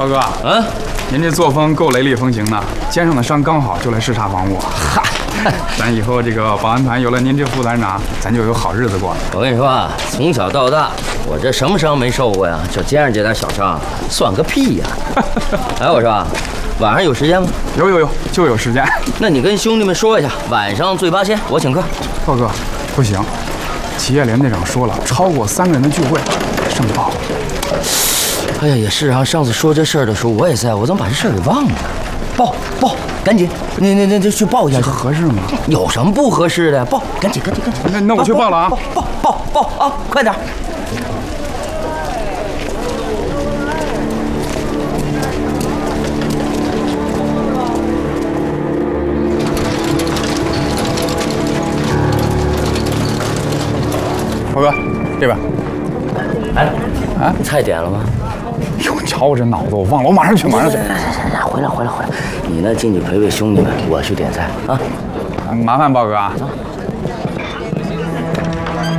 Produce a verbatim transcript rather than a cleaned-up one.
涛哥， 嗯， 您这作风够雷厉风行的，肩上的伤刚好就来视察房屋。 嗨， 咱以后这个保安团有了您这副团长，咱就有好日子过了。 我跟你说啊，从小到大，我这什么伤没受过呀？就肩上这点小伤，算个屁呀！哎，我说，晚上有时间吗？ 有有有，就有时间。 那你跟兄弟们说一下，晚上醉八仙，我请客。 涛哥，不行，企业联队长说了，超过三个人的聚会盛报。 哎呀，也是啊，上次说这事儿的时候我也在，我怎么把这事儿给忘了？报报，赶紧，你你你你去报一下去， 合适吗？ 有什么不合适的？报，赶紧赶紧赶紧。 那那我去报了啊！ 报报报报啊，快点！ 涛哥，这边。 来了啊， 菜点了吗？ 哟，你瞧我这脑子，我忘了，我马上去，马上去。 回来回来回来，你呢进去陪陪兄弟们，我去点菜啊。 麻烦豹哥啊。